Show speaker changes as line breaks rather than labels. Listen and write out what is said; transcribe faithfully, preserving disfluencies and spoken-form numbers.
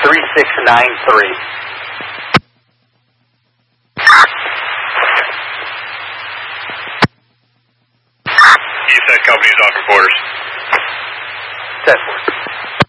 three six nine three.
You said company's off reporters.
ten four.